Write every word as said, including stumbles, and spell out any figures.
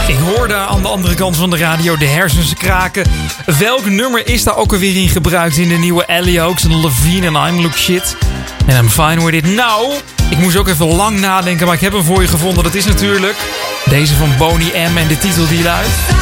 Ik hoorde aan de andere kant van de radio de hersens kraken. Welk nummer is daar ook alweer in gebruikt in de nieuwe Ellie Oaks en Levine en I'm Look Shit? En I'm fine with it. Nou, ik moest ook even lang nadenken, maar ik heb hem voor je gevonden. Dat is natuurlijk deze van Boney M en de titel die luidt...